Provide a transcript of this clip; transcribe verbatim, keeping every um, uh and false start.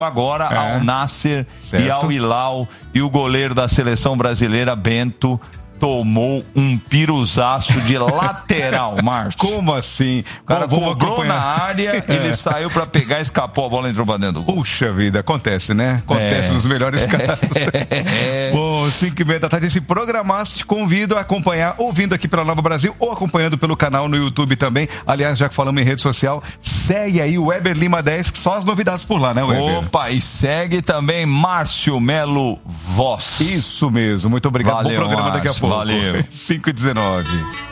agora É. ao Nasser Certo. e ao Hilal, e o goleiro da seleção brasileira, Bento, tomou um piruzaço de lateral, Márcio. Como assim? O cara Vamos cobrou acompanhar. na área, ele saiu pra pegar, escapou, a bola entrou pra dentro do gol. Puxa vida, acontece, né? Acontece É. nos melhores casos. É. Bom, cinco e meia da tarde, se programasse, te convido a acompanhar, ouvindo aqui pela Nova Brasil ou acompanhando pelo canal no YouTube também. Aliás, já que falamos em rede social, segue aí o Weber Lima dez, que só as novidades por lá, né, Weber? Opa, e segue também Márcio Melo Voz. Isso mesmo, muito obrigado. Valeu, Bom programa daqui a Márcio, pouco. valeu. cinco e dezenove.